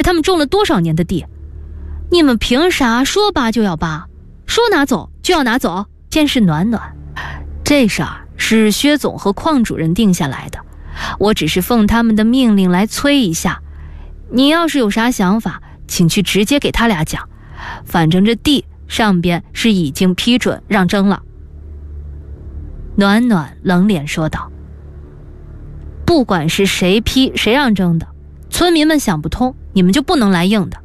他们种了多少年的地，你们凭啥说扒就要扒，说拿走就要拿走？先是暖暖，这事儿是薛总和邝主任定下来的，我只是奉他们的命令来催一下。你要是有啥想法，请去直接给他俩讲，反正这地上边是已经批准让征了。暖暖冷脸说道，不管是谁批谁让征的，村民们想不通，你们就不能来硬的。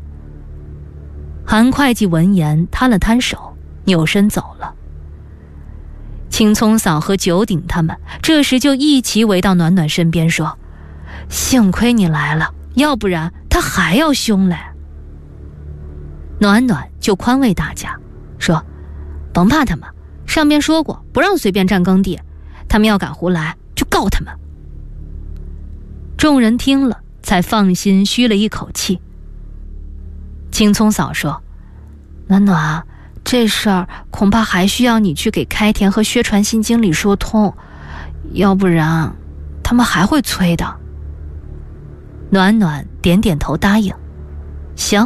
韩会计闻言摊了摊手，扭身走了。青葱嫂和九鼎他们这时就一齐围到暖暖身边说，幸亏你来了，要不然他还要凶嘞。暖暖就宽慰大家说，甭怕他们，上边说过不让随便占耕地，他们要敢胡来就告他们。众人听了才放心吁了一口气。青葱嫂说，暖暖，这事儿恐怕还需要你去给开田和薛传新经理说通，要不然他们还会催的。暖暖点点头答应，行。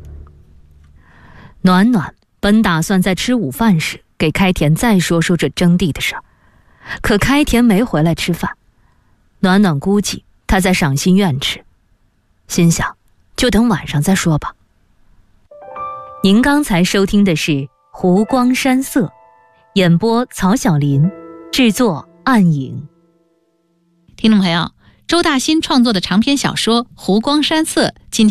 暖暖本打算在吃午饭时给开田再说说这征地的事儿，可开田没回来吃饭，暖暖估计他在赏心院吃，心想就等晚上再说吧。您刚才收听的是《湖光山色》，演播曹晓林，制作暗影。 听众朋友，周大新创作的长篇小说《湖光山色》今天